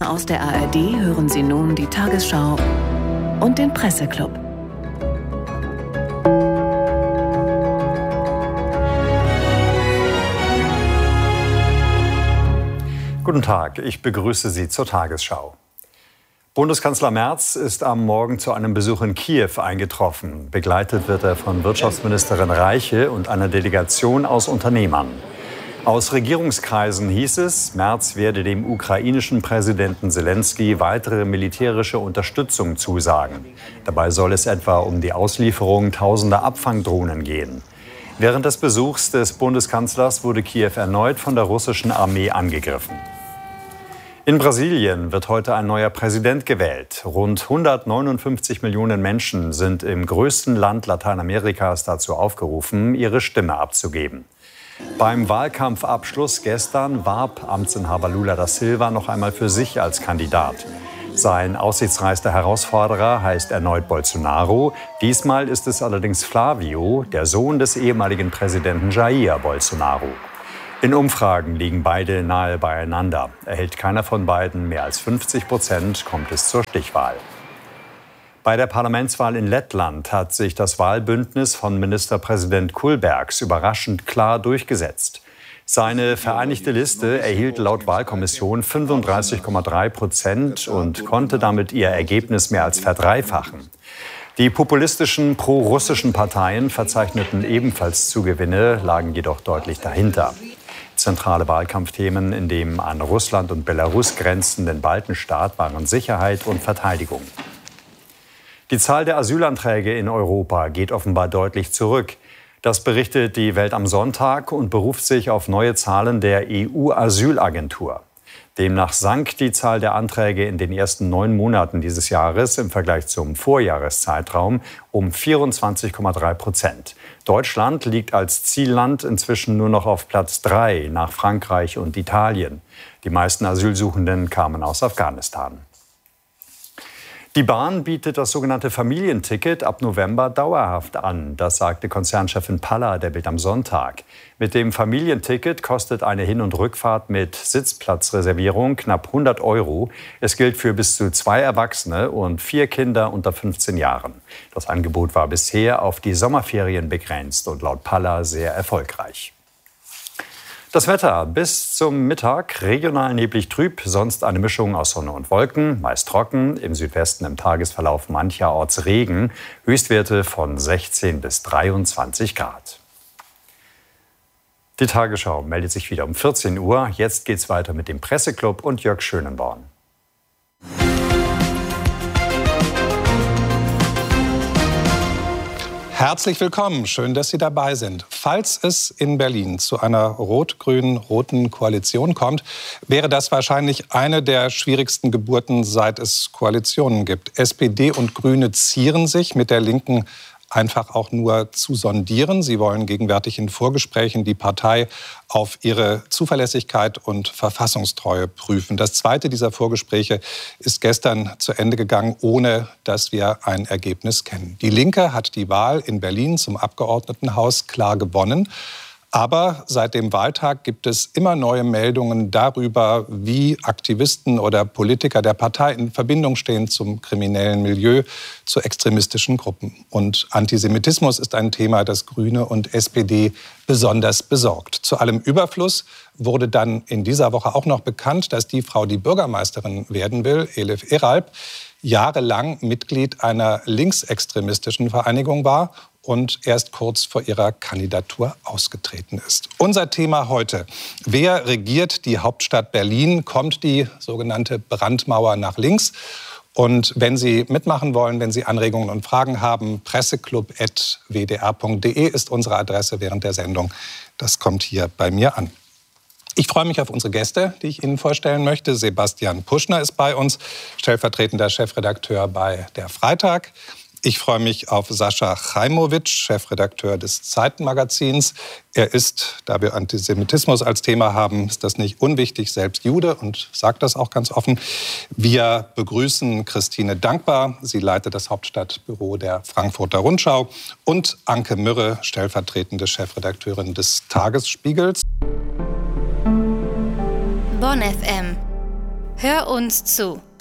Aus der ARD hören Sie nun die Tagesschau und den Presseclub. Guten Tag, ich begrüße Sie zur Tagesschau. Bundeskanzler Merz ist am Morgen zu einem Besuch in Kiew eingetroffen. Begleitet wird er von Wirtschaftsministerin Reiche und einer Delegation aus Unternehmern. Aus Regierungskreisen hieß es, Merz werde dem ukrainischen Präsidenten Selenskyj weitere militärische Unterstützung zusagen. Dabei soll es etwa um die Auslieferung tausender Abfangdrohnen gehen. Während des Besuchs des Bundeskanzlers wurde Kiew erneut von der russischen Armee angegriffen. In Brasilien wird heute ein neuer Präsident gewählt. Rund 159 Millionen Menschen sind im größten Land Lateinamerikas dazu aufgerufen, ihre Stimme abzugeben. Beim Wahlkampfabschluss gestern warb Amtsinhaber Lula da Silva noch einmal für sich als Kandidat. Sein aussichtsreichster Herausforderer heißt erneut Bolsonaro. Diesmal ist es allerdings Flavio, der Sohn des ehemaligen Präsidenten Jair Bolsonaro. In Umfragen liegen beide nahe beieinander. Erhält keiner von beiden mehr als 50%, kommt es zur Stichwahl. Bei der Parlamentswahl in Lettland hat sich das Wahlbündnis von Ministerpräsident Kulbergs überraschend klar durchgesetzt. Seine vereinigte Liste erhielt laut Wahlkommission 35,3% und konnte damit ihr Ergebnis mehr als verdreifachen. Die populistischen pro-russischen Parteien verzeichneten ebenfalls Zugewinne, lagen jedoch deutlich dahinter. Zentrale Wahlkampfthemen in dem an Russland und Belarus grenzenden Baltenstaat waren Sicherheit und Verteidigung. Die Zahl der Asylanträge in Europa geht offenbar deutlich zurück. Das berichtet die Welt am Sonntag und beruft sich auf neue Zahlen der EU-Asylagentur. Demnach sank die Zahl der Anträge in den ersten 9 Monaten dieses Jahres im Vergleich zum Vorjahreszeitraum um 24,3%. Deutschland liegt als Zielland inzwischen nur noch auf Platz 3 nach Frankreich und Italien. Die meisten Asylsuchenden kamen aus Afghanistan. Die Bahn bietet das sogenannte Familienticket ab November dauerhaft an. Das sagte Konzernchefin Paller der Bild am Sonntag. Mit dem Familienticket kostet eine Hin- und Rückfahrt mit Sitzplatzreservierung knapp 100 €. Es gilt für bis zu 2 Erwachsene und 4 Kinder unter 15 Jahren. Das Angebot war bisher auf die Sommerferien begrenzt und laut Paller sehr erfolgreich. Das Wetter bis zum Mittag regional neblig trüb, sonst eine Mischung aus Sonne und Wolken, meist trocken, im Südwesten im Tagesverlauf mancherorts Regen, Höchstwerte von 16 bis 23 Grad. Die Tagesschau meldet sich wieder um 14 Uhr. Jetzt geht's weiter mit dem Presseclub und Jörg Schönenborn. Herzlich willkommen, schön, dass Sie dabei sind. Falls es in Berlin zu einer rot-grün-roten Koalition kommt, wäre das wahrscheinlich eine der schwierigsten Geburten, seit es Koalitionen gibt. SPD und Grüne zieren sich mit der Linken einfach auch nur zu sondieren. Sie wollen gegenwärtig in Vorgesprächen die Partei auf ihre Zuverlässigkeit und Verfassungstreue prüfen. Das zweite dieser Vorgespräche ist gestern zu Ende gegangen, ohne dass wir ein Ergebnis kennen. Die Linke hat die Wahl in Berlin zum Abgeordnetenhaus klar gewonnen. Aber seit dem Wahltag gibt es immer neue Meldungen darüber, wie Aktivisten oder Politiker der Partei in Verbindung stehen zum kriminellen Milieu, zu extremistischen Gruppen. Und Antisemitismus ist ein Thema, das Grüne und SPD besonders besorgt. Zu allem Überfluss wurde dann in dieser Woche auch noch bekannt, dass die Frau, die Bürgermeisterin werden will, Elif Eralp, jahrelang Mitglied einer linksextremistischen Vereinigung war und erst kurz vor ihrer Kandidatur ausgetreten ist. Unser Thema heute: Wer regiert die Hauptstadt Berlin? Kommt die sogenannte Brandmauer nach links? Und wenn Sie mitmachen wollen, wenn Sie Anregungen und Fragen haben, presseclub@wdr.de ist unsere Adresse während der Sendung. Das kommt hier bei mir an. Ich freue mich auf unsere Gäste, die ich Ihnen vorstellen möchte. Sebastian Puschner ist bei uns, stellvertretender Chefredakteur bei der Freitag. Ich freue mich auf Sascha Chaimowitsch, Chefredakteur des Zeitenmagazins. Er ist, da wir Antisemitismus als Thema haben, ist das nicht unwichtig, selbst Jude und sagt das auch ganz offen. Wir begrüßen Christine Dankbar. Sie leitet das Hauptstadtbüro der Frankfurter Rundschau. Und Anke Mürre, stellvertretende Chefredakteurin des Tagesspiegels. Bonn FM. Hör uns zu.